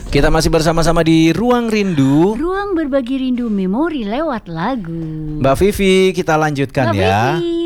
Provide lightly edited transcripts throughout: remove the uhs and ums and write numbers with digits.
Kita masih bersama-sama di Ruang Rindu. Ruang berbagi rindu memori lewat lagu. Mbak Vivi, kita lanjutkan Mbak ya. Vivi.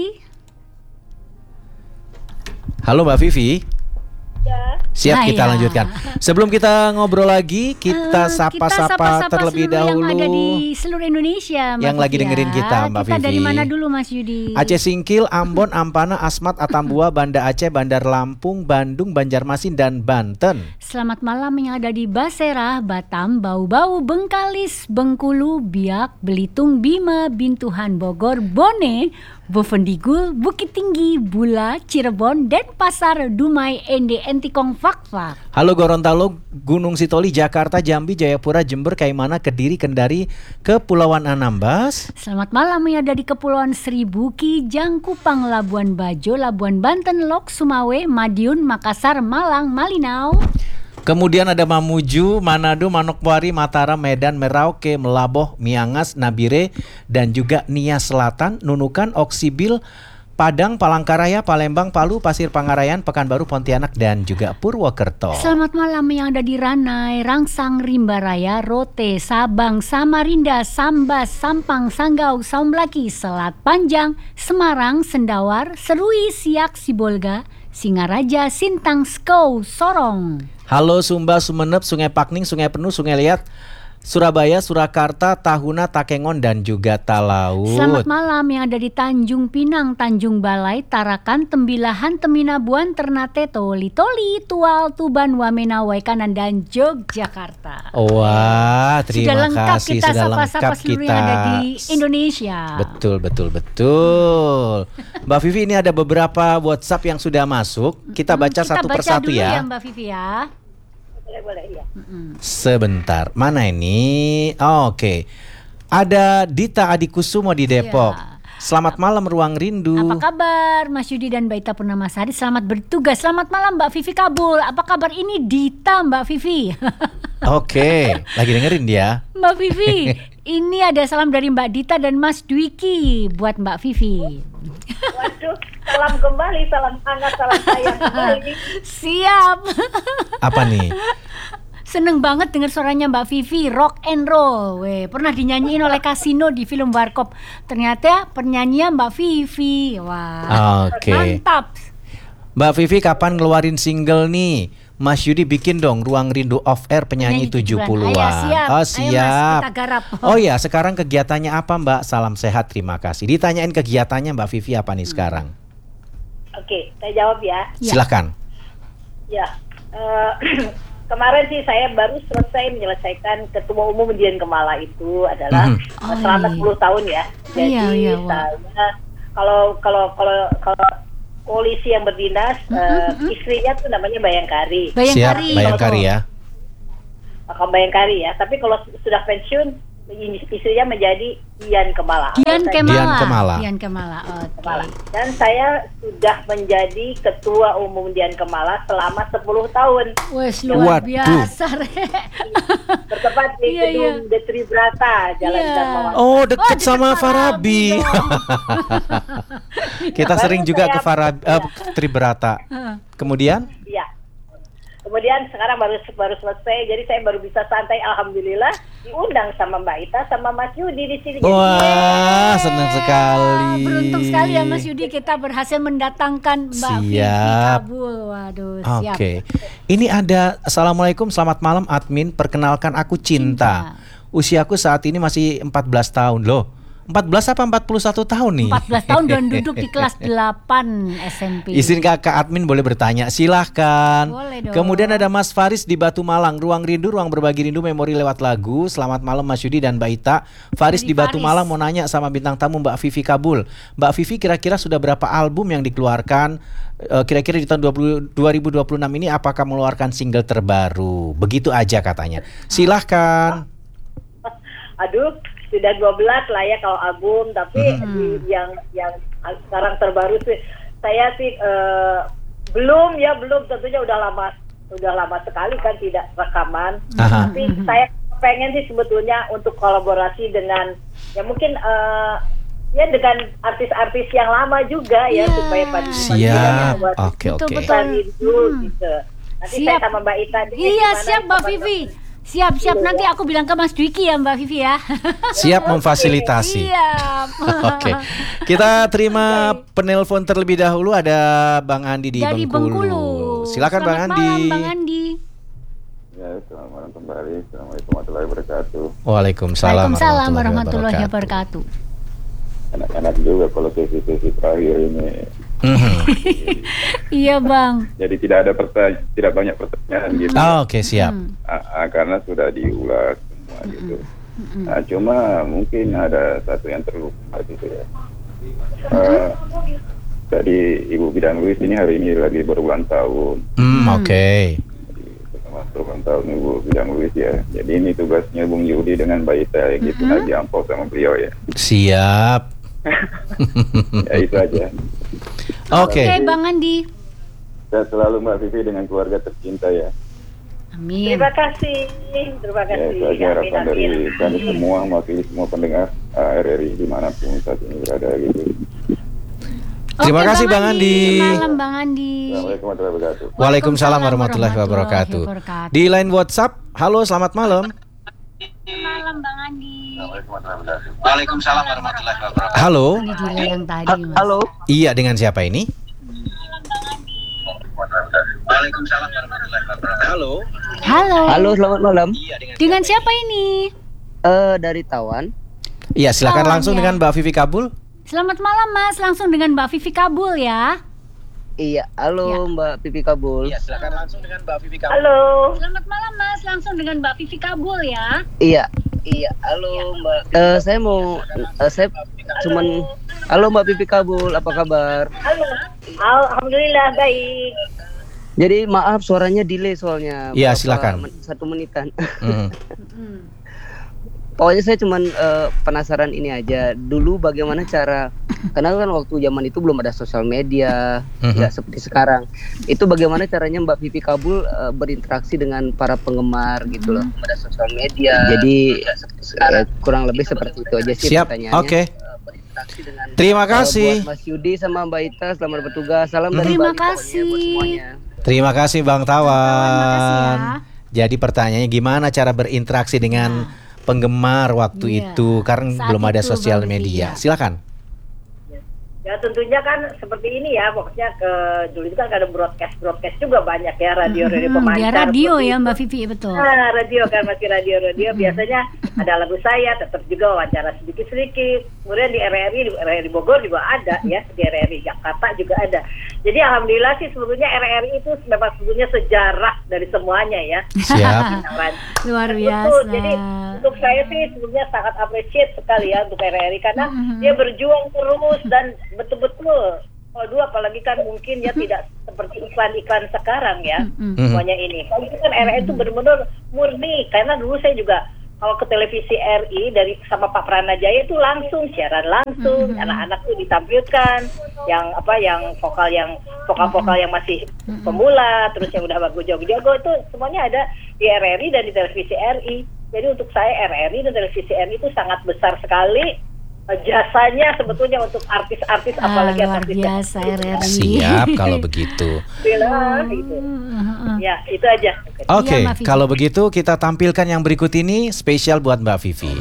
Halo Mbak Vivi. Ya. Siap, kita Hai, ya. lanjutkan. Sebelum kita ngobrol lagi, kita sapa-sapa terlebih dahulu yang ada di seluruh Indonesia, Mbak yang lagi Vivi, dengerin kita, Mbak Kita Vivi. dari mana dulu, Mas Yudi? Aceh Singkil, Ambon, Ampana, Asmat, Atambua, Banda Aceh, Bandar Lampung, Bandung, Banjarmasin, dan Banten. Selamat malam yang ada di Basera, Batam, Bau-Bau, Bengkalis, Bengkulu, Biak, Belitung, Bima, Bintuhan, Bogor, Bone, Bovendigul, Bukit Tinggi, Bula, Cirebon, Denpasar, Dumai, Ende, Entikong, Fakfak. Halo Gorontalo, Gunung Sitoli, Jakarta, Jambi, Jayapura, Jember, Kaimana, Kediri, Kendari, Kepulauan Anambas. Selamat malam yang ada di Kepulauan Seribu, Kijang, Kupang, Labuan Bajo, Labuan Banten, Lok, Sumawe, Madiun, Makassar, Malang, Malinau. Kemudian ada Mamuju, Manado, Manokwari, Mataram, Medan, Merauke, Melaboh, Miangas, Nabire, dan juga Nia Selatan, Nunukan, Oksibil, Padang, Palangkaraya, Palembang, Palu, Pasir Pangarayan, Pekanbaru, Pontianak, dan juga Purwokerto. Selamat malam yang ada di Ranai, Rangsang, Rimbaraya, Rote, Sabang, Samarinda, Sambas, Sampang, Sanggau, Saumlaki, Selat Panjang, Semarang, Sendawar, Serui, Siak, Sibolga, Singaraja, Sintang, Skou, Sorong. Halo Sumba, Sumeneb, Sungai Pakning, Sungai Penuh, Sungai Liat, Surabaya, Surakarta, Tahuna, Takengon, dan juga Talaut. Selamat malam yang ada di Tanjung Pinang, Tanjung Balai, Tarakan, Tembilahan, Teminabuan, Ternate, Toli, Tual, Tuban, Wamena, Waikanan, dan Yogyakarta. Wah, terima kasih. Kita Sudah sapa-sapa lengkap seluruh kita. yang ada di Indonesia. Betul. Mbak Vivi, ini ada beberapa WhatsApp yang sudah masuk. Kita baca satu persatu dulu ya. Mbak Vivi ya. Boleh ya. Sebentar, mana ini? Oke. Ada Dita Adikusumo di Depok. Iya. Selamat malam Ruang Rindu. Apa kabar Mas Yudi dan Mbak Ita Purnamasari? Selamat bertugas. Selamat malam Mbak Vivi Kabul. Apa kabar ini Dita Mbak Vivi? Oke, lagi dengerin dia. Mbak Vivi, ini ada salam dari Mbak Dita dan Mas Dwiki buat Mbak Vivi. Waduh, salam kembali, salam hangat, salam sayang kembali. Siap. Apa nih? Seneng banget dengar suaranya Mbak Vivi, rock and roll. Weh, pernah dinyanyiin oleh Kasino di film Warkop. Ternyata penyanyinya Mbak Vivi. Wah. Oke. Mantap. Mbak Vivi kapan ngeluarin single nih? Mas Yudi bikin dong Ruang Rindu Off Air penyanyi 70-an. Ayo, siap. Oh Ayo, siap. Mas, kita garap. Oh ya, sekarang kegiatannya apa Mbak? Salam sehat, terima kasih. Ditanyain kegiatannya Mbak Vivi apa nih sekarang? Oke, saya jawab ya. Ya. Silakan. Ya, kemarin sih saya baru selesai menyelesaikan Ketua Umum Dian Kemala itu adalah Oh, selama iya. 10 tahun ya. Jadi Iya, wah. saya kalau polisi yang berdinas, istrinya tuh namanya Bayangkari. Siap, Bayangkari. Bayangkari ya. Kalau Bayangkari ya. Tapi kalau sudah pensiun, istrinya menjadi Dian Kemala. Dian Kemala. Dian Kemala. Oke. Kemala. Dan saya sudah menjadi Ketua Umum Dian Kemala selama 10 tahun. Wes luar Waduh. biasa, Re. Bertempat di Iya, iya. gedung Detri Brata, Jalan Iya. Dharma. Oh, deket deket sama Farabi Farabi. dong. Kita sering juga ke Farabi, Tribrata. Kemudian? Iya. Kemudian sekarang baru selesai, jadi saya baru bisa santai, alhamdulillah diundang sama Mbak Ita sama Mas Yudi di sini. Wah, senang sekali. Beruntung sekali ya Mas Yudi, kita berhasil mendatangkan Mbak Vivi Siap. Kabul. Waduh, siap. Oke. Ini ada Assalamualaikum, selamat malam admin. Perkenalkan aku Cinta. Usiaku saat ini masih 14 tahun loh. 14 apa 41 tahun nih? 14 tahun dan duduk di kelas 8 SMP. Izin kakak admin boleh bertanya, silahkan. Boleh dong. Kemudian ada Mas Faris di Batu Malang, Ruang Rindu, Ruang Berbagi Rindu, Memori lewat lagu. Selamat malam Mas Yudi dan Mbak Ita. Faris Dari di Batu Faris. Malang mau nanya sama bintang tamu Mbak Vivi Kabul. Mbak Vivi kira-kira sudah berapa album yang dikeluarkan? Kira-kira di tahun 2026 ini apakah mengeluarkan single terbaru? Begitu aja katanya. Silahkan. Aduh, sudah 12 lah ya kalau album, tapi yang sekarang terbaru sih saya sih belum tentunya udah lama sekali kan tidak rekaman. Aha. Tapi saya pengen sih sebetulnya untuk kolaborasi dengan ya mungkin ya dengan artis-artis yang lama juga ya, Iya. supaya pada Siap. buat Oke, Betul, oke. betul. rindu gitu. Nanti Siap. saya sama Mbak Ita deh, Iya, gimana siap Mbak kapan- Vivi. Siap nanti aku bilang ke Mas Dwiki ya Mbak Vivi ya. Siap memfasilitasi. Siap. Oke. Kita terima penelpon terlebih dahulu, ada Bang Andi di Dari Bengkulu. Silakan Bang Selamat Andi. malam Bang Andi. Ya, selamat malam kembali. Assalamualaikum warahmatullahi wabarakatuh. Waalaikumsalam Waalaikumsalam warahmatullahi wabarakatuh. Anak-anak juga kalau sesi-sesi terakhir ini. Iya Bang. Jadi tidak banyak pertanyaan gitu. Oke, siap. Karena sudah diulas semua gitu. Cuma mungkin ada satu yang terlupa gitu ya. Tadi Ibu Bidang Luis ini hari ini lagi berulang tahun. Oke. Selamat berulang tahun Ibu Bidang Luis ya. Jadi ini tugasnya Bung Yudi dengan Mbak Ita gitu lagi amplop sama beliau ya. Siap. Ya itu aja. Oke. Oke Bang Andi. Saya selalu Mbak Vivi dengan keluarga tercinta ya. Amin. Terima kasih. Ya, itu aja harapan dari kami semua, mewakili semua pendengar RRI dimanapun saat ini berada gitu. Terima kasih Bang Andi. Malam Bang Andi. Assalamualaikum warahmatullahi wabarakatuh. Waalaikumsalam warahmatullahi wabarakatuh. Di line WhatsApp, halo selamat malam. Malam Bang Andi. Waalaikumsalam warahmatullahi wabarakatuh. Halo. Ini delay yang tadi Mas. Halo. Iya, dengan siapa ini? Waalaikumsalam warahmatullahi wabarakatuh. Halo. Halo. Selamat malam. Dengan siapa ini? Dari Tawan. Iya, silakan Oh, langsung iya. dengan Mbak Vivi Kabul. Selamat malam Mas, langsung dengan Mbak Vivi Kabul ya. Iya, halo Mbak Pipi Kabul. Silakan langsung dengan Mbak Vivi Kabul. Halo. Selamat malam Mas, langsung dengan Mbak Vivi Kabul ya. Iya, halo Mbak. Saya cuman halo Mbak Pipi Kabul, apa kabar? Halo. Alhamdulillah baik. Jadi maaf suaranya delay soalnya. Iya, Berapa silakan. 1 menitan. Mhm. Pokoknya saya cuman penasaran ini aja. Dulu bagaimana cara, karena kan waktu zaman itu belum ada sosial media, nggak seperti sekarang. Itu bagaimana caranya Mbak Vivi Kabul berinteraksi dengan para penggemar gitu loh. Ada sosial media. Jadi kurang lebih seperti itu aja sih Siap. pertanyaannya. Oke. Berinteraksi dengan Terima kasih. buat Mas Yudi sama Mbak Ita, selamat bertugas. Salam dari Terima Bali pokoknya kasih. buat semuanya. Terima kasih Bang Terima kasih Tawan. ya. Jadi pertanyaannya gimana cara berinteraksi dengan penggemar waktu Iya. itu karena Saat belum ada itu, sosial Bang media. Vivi, ya. Silakan. Ya tentunya kan seperti ini ya, pokoknya dulu itu kan ada broadcast juga banyak ya, radio pemancar. Dia radio seperti ya itu. Mbak Vivi, betul. Nah, radio kan masih radio biasanya ada lagu saya, tetap juga wawancara sedikit. Kemudian di RRI Bogor juga ada ya, di RRI Jakarta juga ada. Jadi alhamdulillah sih sebetulnya RRI itu memang sebetulnya sejarah dari semuanya ya. Siap. Luar Betul. biasa. Jadi untuk saya sih sebetulnya sangat appreciate sekali ya untuk RRI karena dia berjuang terus dan betul-betul. Kalau dulu apalagi kan mungkin ya tidak seperti iklan-iklan sekarang ya semuanya ini. Kalau itu kan RRI itu benar-benar murni karena dulu saya juga kalau ke televisi RI dari sama Pak Pranajaya itu langsung siaran langsung, anak-anak tuh ditampilkan yang vokal yang masih pemula, terus yang udah bagus jago-jago itu semuanya ada di RRI dan di televisi RI. Jadi untuk saya RRI dan televisi RI itu sangat besar sekali jasanya sebetulnya untuk artis-artis apalagi luar artis biasa RRI. Siap kalau begitu. gitu. Ya, itu aja. Oke, Iya, Mbak Vivi. kalau begitu kita tampilkan yang berikut ini spesial buat Mbak Vivi.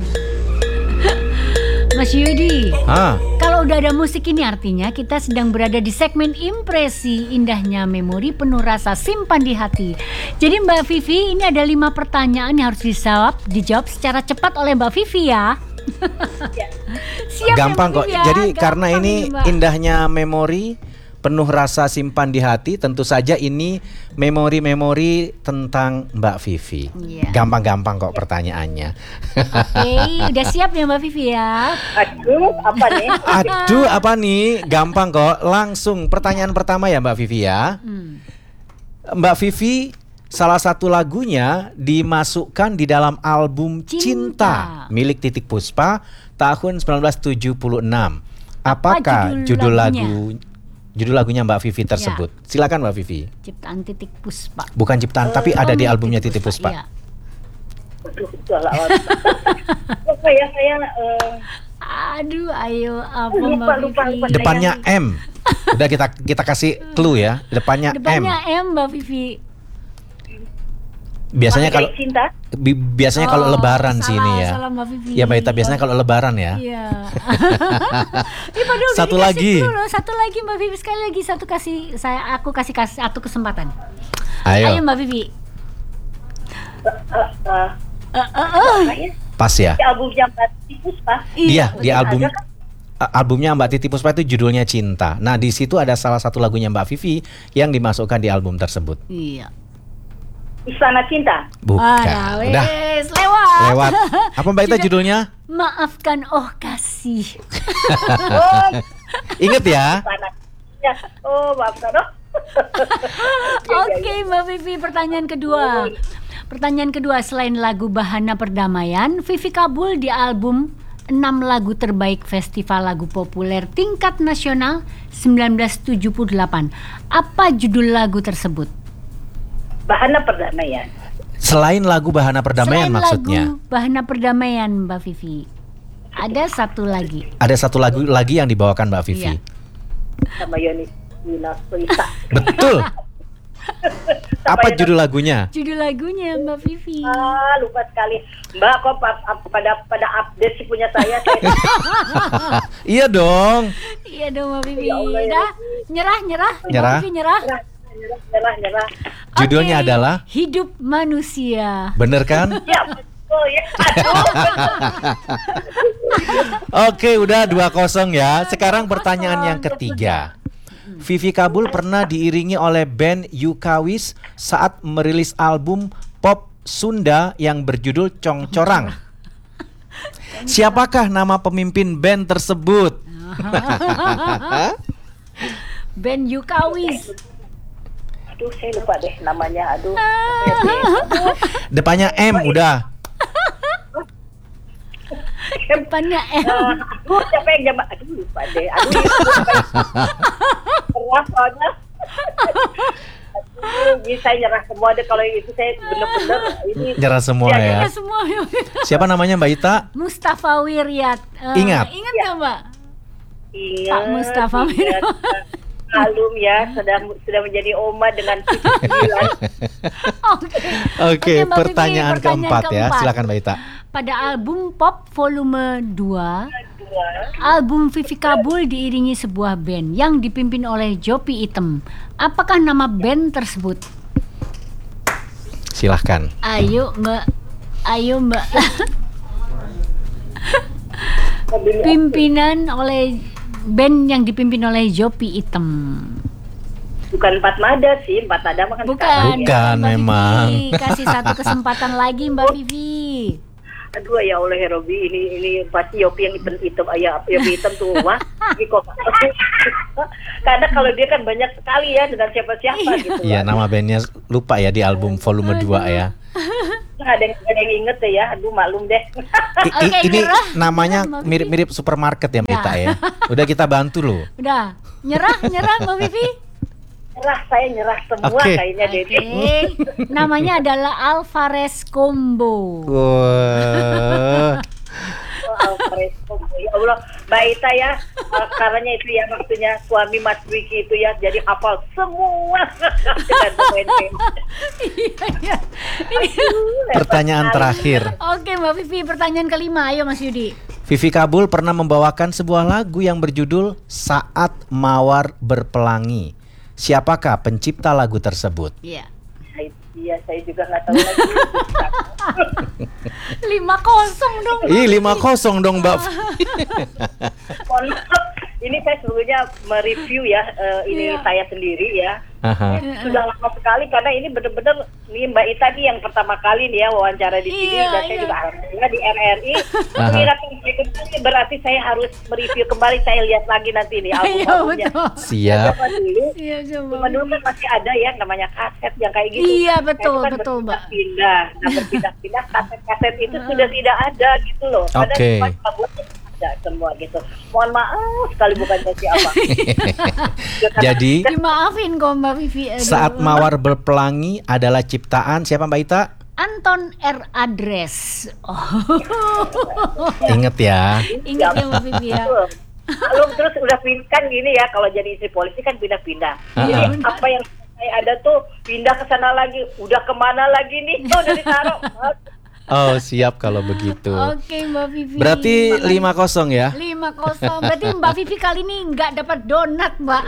Mas Yudi, Ah, kalau udah ada musik ini artinya kita sedang berada di segmen impresi indahnya memori penuh rasa simpan di hati. Jadi Mbak Vivi, ini ada 5 pertanyaan yang harus dijawab secara cepat oleh Mbak Vivi ya. Siap ya, gampang Mbak kok. Vivi ya? Jadi Gampang karena ini Mbak. indahnya memori penuh rasa simpan di hati, tentu saja ini memori-memori tentang Mbak Vivi. Iya. Gampang-gampang kok pertanyaannya. Oke, udah siap ya Mbak Vivi ya? Aduh, apa nih? Aduh, apa nih? Gampang kok. Langsung pertanyaan pertama ya Mbak Vivi ya. Mbak Vivi, salah satu lagunya dimasukkan di dalam album Cinta, Cinta. milik Titiek Puspa tahun 1976. Apakah judul judul lagunya Mbak Vivi tersebut? Silakan Mbak Vivi. Ciptaan Titiek Puspa. Bukan ciptaan tapi ada di albumnya Titiek Puspa. Iya. Aduh, salah. Apa ya saya Aduh, ayo apa Lupa, Mbak lupa. Vivi? Depannya M. Udah kita kasih clue ya. Depannya M. Depannya M Mbak Vivi. Biasanya kalau Pakai cinta. biasanya kalau lebaran sih ini ya. Salah Mbak Vivi. Ya Mbak Ita, biasanya kalau lebaran ya. Iya. Padahal Satu dikasih lagi. dulu. Satu lagi Mbak Vivi, sekali lagi aku kasih satu kesempatan. Ayo, Mbak Vivi. Apa ya? pas ya. Di albumnya Mbak Tikus, Pak. Iya, di album Ada kan? albumnya Mbak Titi Puspa itu judulnya Cinta. Nah, di situ ada salah satu lagunya Mbak Vivi yang dimasukkan di album tersebut. Iya. Istana Cinta. Bukan. Udah Wes, lewat. lewat. Apa Mbak Ita judulnya? Maafkan oh kasih. Oh, Ingat ya. Istana. Ya. Oh, maafkan. Oh. Oke, Mbak Vivi, pertanyaan kedua. Pertanyaan kedua, selain lagu Bahana Perdamaian, Vivi kabul di album 6 lagu terbaik Festival Lagu Populer Tingkat Nasional 1978. Apa judul lagu tersebut? Bahana Perdamaian. Selain lagu Bahana Perdamaian Selain maksudnya. lagu Bahana Perdamaian, Mbak Vivi, ada satu lagi. Ada satu lagu lagi yang dibawakan Mbak Vivi. Iya. Sama Yoni Winastuisa. Betul. Apa judul lagunya? Judul lagunya Mbak Vivi. Lupa sekali. Mbak, kok pada update sih punya saya. Iya dong. Iya dong Mbak Vivi. Ya Allah, ya. Dah, nyerah. Nyerah. Mbak Vivi nyerah. Nyerah. Judulnya Oke, adalah Hidup Manusia. bener kan? Ya, betul ya. Aduh. Oke, udah 2-0 ya. Sekarang pertanyaan yang ketiga. Vivi kabul pernah diiringi oleh band Yukawis saat merilis album pop Sunda yang berjudul Congcorang. Siapakah nama pemimpin band tersebut? Band Yukawis. Aduh, saya lupa deh namanya. Aduh. Depannya M udah. Depannya M. Aduh, siapa yang jambak? Aduh, lupa deh. Aduh, keras soalnya. Aduh, ini saya nyerah semua deh. Kalau yang itu saya bener-bener ini. Nyerah semua ya. Ya semua. Siapa namanya Mbak Ita? Mustafa Wiryat. Ingat. Ingat nggak Mbak? Ingat, Pak Mustafa ingat. Malum ya, sudah menjadi oma dengan 9. Oke. Oke, Mbak Vivi, pertanyaan keempat ya. Silakan Mbak Ita. Pada album Pop Volume 2, album Vivi kabul diiringi sebuah band yang dipimpin oleh Jopi Item. Apakah nama band tersebut? Silahkan. Ayo Mbak. Pimpinan oleh band yang dipimpin oleh Jopi Item. Bukan Empat Mada sih, Empat Mada makan Bukan Bukan, Mbak memang. Vivi. Kasih satu kesempatan lagi Mbak Vivi. Aduh ya Allah ya Robi, ini pasti Yopi yang hitam ayah Yopi hitam tuh wah. Ini kok karena kalau dia kan banyak sekali ya dengan siapa-siapa gitu. Iya, nama bandnya lupa ya di album volume 2 ya. Ada yang inget ya, aduh maklum deh. Oke, Ini nyerah. namanya Nyerah, Mbak Vivi. mirip-mirip supermarket ya Mbak Ita ya. Udah kita bantu loh. Udah, nyerah Mbak Vivi. Saya nyerah semua Oke. kayaknya Oke. Dede. Namanya adalah Alvarez Combo. Wah. Ya Allah, Mbak Ita ya, karena itu ya maksudnya suami Mas Wiki itu ya jadi hafal semua dengan pemain band. Iya. Pertanyaan terakhir. Oke Mbak Vivi, pertanyaan kelima. Ayo Mas Yudi. Vivi kabul pernah membawakan sebuah lagu yang berjudul Saat Mawar Berpelangi. Siapakah pencipta lagu tersebut? Iya. Iya, saya juga nggak tahu lagi. 5-0 dong. Ih, 5-0 dong Mbak. Mohon maaf, ini saya sebetulnya mereview ya, ini Iya. saya sendiri ya. Aha. Sudah lama sekali karena ini benar-benar nih Mbak Ita nih yang pertama kali nih ya wawancara di sini Iya, dan saya iya. juga alhamdulillah di RRI. Aha. Ini berarti saya harus mereview kembali, saya lihat lagi nanti nih Iya album-albumnya. betul. Siap. Zaman dulu, Iya zaman coba. dulu kan masih ada ya namanya kaset yang kayak gitu. Iya, betul, Nah, itu kan betul, Mbak. berpindah-pindah. Nah, berpindah-pindah kaset-kaset itu sudah tidak ada gitu loh. Karena Oke. cuma albumnya ada semua gitu. Mohon maaf sekali bukan siapa. Jadi Dimaafin kok Mbak Vivi. Aduh. Saat Mawar Berpelangi adalah ciptaan siapa Mbak Ita? Anton R. Adres. Oh. Ingat ya. Ingat ya Mbak Vivi ya. Kalau terus udah kan gini ya, kalau jadi istri polisi kan pindah-pindah. Jadi apa yang ada tuh pindah ke sana lagi, udah kemana lagi nih? Oh, udah ditaruh. Oh, siap kalau begitu. Oke, Mbak Vivi. Berarti 5-0 ya? 5-0. Berarti Mbak Vivi kali ini nggak dapat donat, Mbak.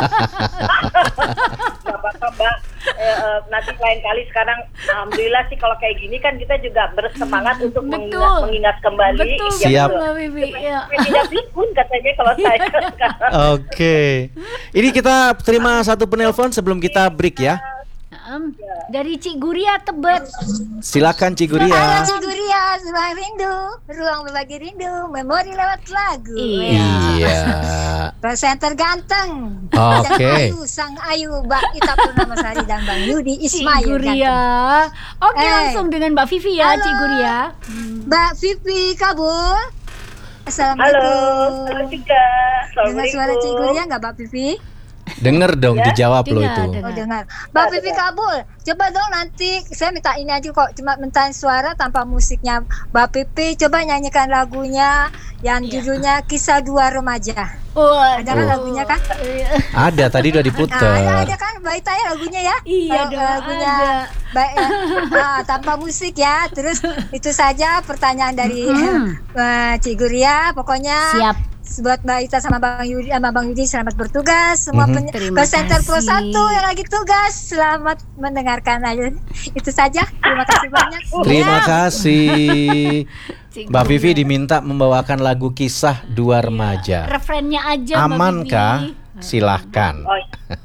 Gak apa-apa, Mbak. Nanti lain kali. Sekarang alhamdulillah sih kalau kayak gini kan kita juga bersemangat untuk mengingat kembali. Betul, siap. Mbak Vivi. Ya. Tidak pikun katanya kalau saya sekarang. Oke. Ini kita terima satu penelpon sebelum kita break ya. Dari Cik Guria Tebet. Silakan Cik Halo Guria. Cik Guria, ruang rindu, ruang berbagi rindu, memori lewat lagu. Iya. Presenter ganteng. Oke. Sang Ayu, Mbak Ita Purnamasari dan Bang Yudi Cik Ismail Guria. ganteng. Oke, langsung dengan Mbak Vivi ya, Halo. Cik Guria. Mbak Vivi Kabul. Halo, Assalamualaikum. halo juga. Dengar suara Cik Guria nggak Mbak Vivi? Denger dong, dijawab lo Dengar, itu. dengar. Oh dengar. Mbak Vivi Kabul, coba dong nanti saya minta ini aja kok, cuma minta suara tanpa musiknya. Mbak Vivi coba nyanyikan lagunya yang judulnya Kisah Dua Remaja. Wah, Ada kan lagunya kan? Ada, tadi udah Nah, diputer. ada kan Mbak Ita ya lagunya ya? Iya Kalau dong, lagunya ada. baik ya. Tanpa musik ya. Terus itu saja pertanyaan dari Cik Guria. Pokoknya Siap. buat Mbak Ita sama Bang Yudi selamat bertugas. Semua Terima presenter Pro kasih. 1 yang lagi tugas selamat mendengarkan aja. Itu saja. Terima kasih banyak. Terima kasih. Cik Mbak Guria. Vivi diminta membawakan lagu Kisah Dua Remaja. Referennya aja, Mbak Aman Vivi. kah? Silahkan. Oh.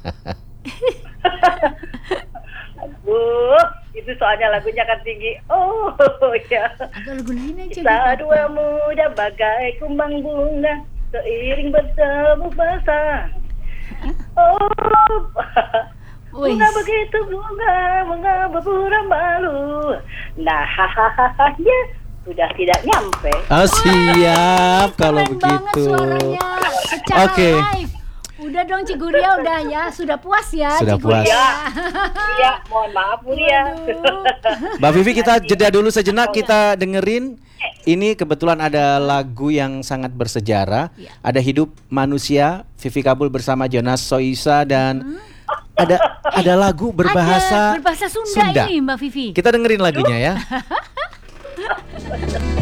Aduh, itu soalnya lagunya kan tinggi. Oh, ya. Agak lagu lain aja. Kita dua muda bagai kumbang bunga, seiring bertemu basah. Oh, Wih. bunga begitu bunga berpura malu. Nah, hahaha, ya sudah tidak nyampe. Oh, siap kalau Keren banget begitu. suaranya secara Oke. live. Udah dong Cik Guria, udah ya, sudah puas ya. Sudah Cik Guria. puas. Iya, mohon maaf Bu ya. Mbak Vivi, kita jeda dulu sejenak, kita dengerin. Ini kebetulan ada lagu yang sangat bersejarah. Ada Hidup Manusia, Vivi Kabul bersama Jonas Soisa, dan ada lagu berbahasa Ada berbahasa Sunda ini Mbak Vivi. Kita dengerin lagunya ya.